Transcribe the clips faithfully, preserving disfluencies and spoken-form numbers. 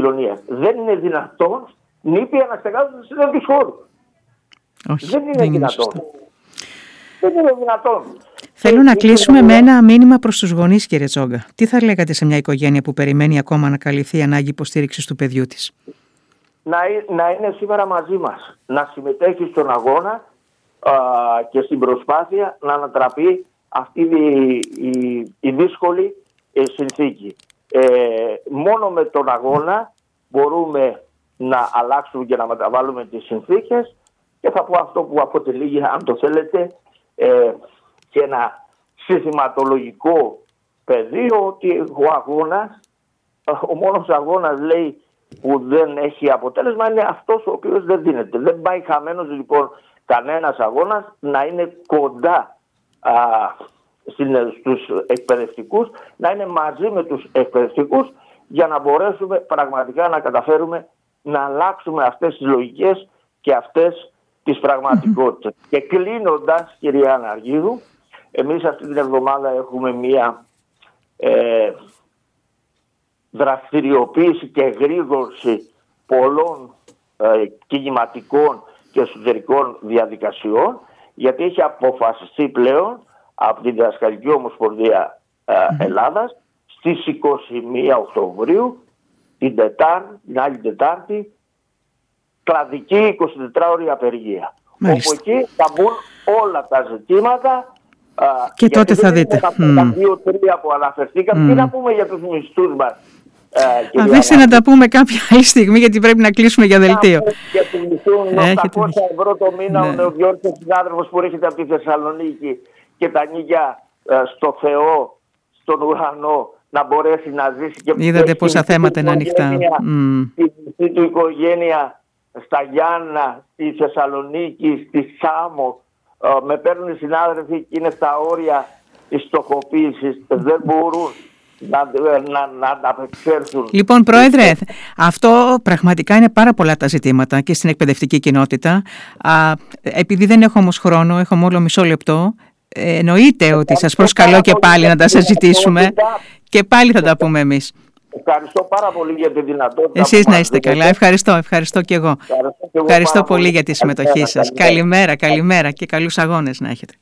συγκοινωνίας. Δεν είναι δυνατόν νήπια να στεγάζονται σε τέτοιους χώρους. Όχι, δεν είναι δεν είναι δυνατόν. σωστό. Δεν είναι δυνατόν. Θέλω να Και κλείσουμε η με κοινωνία- ένα μήνυμα προς τους γονείς, κύριε Τσόγκα. Τι θα λέγατε σε μια οικογένεια που περιμένει ακόμα να καλυφθεί η ανάγκη υποστήριξης του παιδιού της? Να, ε- να είναι σήμερα μαζί μας, να συμμετέχει στον αγώνα α, και στην προσπάθεια να ανατραπεί αυτή η, η, η δύσκολη ε, συνθήκη. Ε, μόνο με τον αγώνα μπορούμε να αλλάξουμε και να μεταβάλουμε τις συνθήκες, και θα πω αυτό που αποτελεί, αν το θέλετε, ε, και ένα συστηματολογικό πεδίο, ότι ο αγώνας, ο μόνος αγώνας, λέει, που δεν έχει αποτέλεσμα είναι αυτός ο οποίος δεν δίνεται. Δεν πάει χαμένος λοιπόν κανένας αγώνας, να είναι κοντά α, στους εκπαιδευτικούς, να είναι μαζί με τους εκπαιδευτικούς, για να μπορέσουμε πραγματικά να καταφέρουμε να αλλάξουμε αυτές τις λογικές και αυτές τις πραγματικότητες. Mm-hmm. Και κλείνοντας, κυρία Αναργίδου, εμείς αυτή την εβδομάδα έχουμε μία ε, δραστηριοποίηση και γρήγορση πολλών ε, κινηματικών και εσωτερικών διαδικασιών, γιατί έχει αποφασιστεί πλέον από την Διδασκαλική Ομοσπονδία ε, Ελλάδας στις είκοσι μία Οκτωβρίου, την Τετάρτη, την άλλη Τετάρτη, κλαδική εικοσιτετράωρη απεργία. Μάλιστα. Όπου εκεί θα μπουν όλα τα ζητήματα. Α, και τότε θα δείτε. Τα mm. δύο-τρία που αναφερθήκαμε, mm. τι να πούμε για τους μισθούς μας. Αφήστε να τα πούμε κάποια άλλη στιγμή, γιατί πρέπει να κλείσουμε για δελτίο. Για τους μισθούς οκτακόσια ευρώ το μήνα, ναι. Ο νεοδιόρθος συνάδελφος που έρχεται από τη Θεσσαλονίκη και τα νίκια στο Θεό, στον ουρανό, να μπορέσει να ζήσει. Και είδατε πόσα θέματα είναι ανοιχτά. Mm. Η μισθή του οικογένεια στα Γιάννα, στη Θεσσαλονίκη, στη Σάμο, με παίρνουν οι συνάδελφοι και είναι στα όρια της στοχοποίησης, δεν μπορούν να, να, να, να απεξέλθουν. Λοιπόν, Πρόεδρε, αυτό πραγματικά είναι πάρα πολλά τα ζητήματα και στην εκπαιδευτική κοινότητα. Α, επειδή δεν έχω όμως χρόνο, έχω μόνο μισό λεπτό, ε, εννοείται ότι σας προσκαλώ και πάλι να τα συζητήσουμε και πάλι θα τα πούμε εμείς. Ευχαριστώ πάρα πολύ για τη δυνατότητα. Εσείς να είστε καλά. Ευχαριστώ, ευχαριστώ και εγώ. Ευχαριστώ, και εγώ ευχαριστώ πολύ, πολύ για τη συμμετοχή καλημέρα, σας. Καλημέρα, καλημέρα, καλημέρα και καλούς αγώνες να έχετε.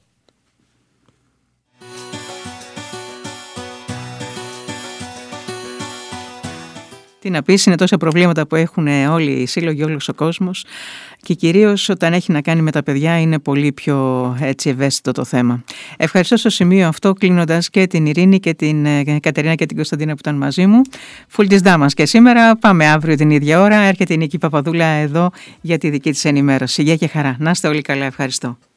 Τι να πεις, είναι τόσα προβλήματα που έχουν όλοι οι σύλλογοι, όλος ο κόσμος, και κυρίως όταν έχει να κάνει με τα παιδιά είναι πολύ πιο έτσι ευαίσθητο το θέμα. Ευχαριστώ στο σημείο αυτό, κλείνοντας, και την Ειρήνη και την Κατερίνα και την Κωνσταντίνα που ήταν μαζί μου. Φουλ της Δάμας και σήμερα. Πάμε αύριο την ίδια ώρα. Έρχεται η Νίκη Παπαδούλα εδώ για τη δική της ενημέρωση. Γεια και χαρά. Να είστε όλοι καλά. Ευχαριστώ.